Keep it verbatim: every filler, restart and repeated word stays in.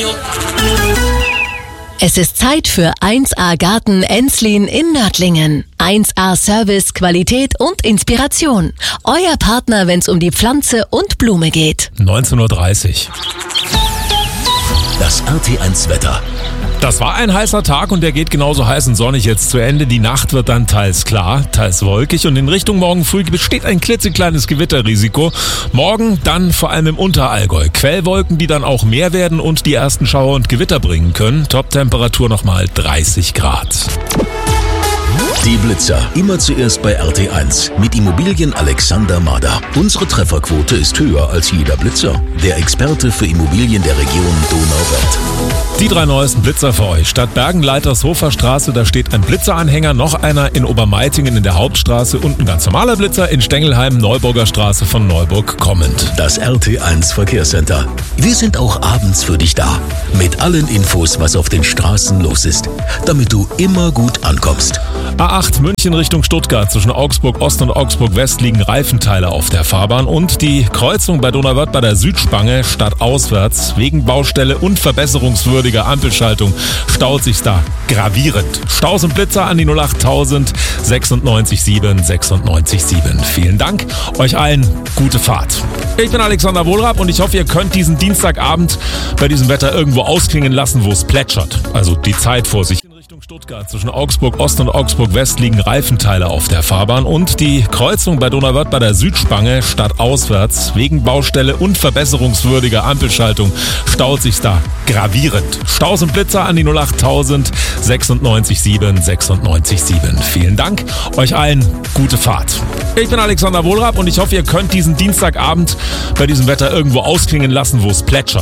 Es ist Zeit für eins A Garten Enslin in Nördlingen. eins A Service, Qualität und Inspiration. Euer Partner, wenn es um die Pflanze und Blume geht. neunzehn Uhr dreißig. Das R T eins Wetter. Das war ein heißer Tag und der geht genauso heiß und sonnig jetzt zu Ende. Die Nacht wird dann teils klar, teils wolkig und in Richtung morgen früh besteht ein klitzekleines Gewitterrisiko. Morgen dann vor allem im Unterallgäu. Quellwolken, die dann auch mehr werden und die ersten Schauer und Gewitter bringen können. Toptemperatur nochmal dreißig Grad. Die Blitzer, immer zuerst bei R T eins mit Immobilien Alexander Mader. Unsere Trefferquote ist höher als jeder Blitzer. Der Experte für Immobilien der Region Donauwörth. Die drei neuesten Blitzer für euch. Stadt Bergenleitershofer Straße, da steht ein Blitzeranhänger, noch einer in Obermeitingen in der Hauptstraße und ein ganz normaler Blitzer in Stengelheim, Neuburger Straße von Neuburg kommend. Das R T eins Verkehrscenter. Wir sind auch abends für dich da. Mit allen Infos, was auf den Straßen los ist, damit du immer gut ankommst. A acht München Richtung Stuttgart. Zwischen Augsburg Ost und Augsburg West liegen Reifenteile auf der Fahrbahn und die Kreuzung bei Donauwörth bei der Südspange stadtauswärts wegen Baustelle und verbesserungswürdiger Ampelschaltung staut sich da gravierend. Staus und Blitzer an die null acht tausend sechsundneunzig sieben sechsundneunzig sieben. Vielen Dank, euch allen gute Fahrt. Ich bin Alexander Wohlrab und ich hoffe, ihr könnt diesen Dienstagabend bei diesem Wetter irgendwo ausklingen lassen, wo es plätschert. Also die Zeit vor sich. Richtung Stuttgart. Zwischen Augsburg Ost und Augsburg West liegen Reifenteile auf der Fahrbahn und die Kreuzung bei Donauwörth bei der Südspange stadtauswärts wegen Baustelle und verbesserungswürdiger Ampelschaltung staut sich da gravierend. Staus und Blitzer an die null acht tausend sechsundneunzig sieben sechsundneunzig sieben. Vielen Dank, euch allen gute Fahrt. Ich bin Alexander Wohlrab und ich hoffe, ihr könnt diesen Dienstagabend bei diesem Wetter irgendwo ausklingen lassen, wo es plätschert.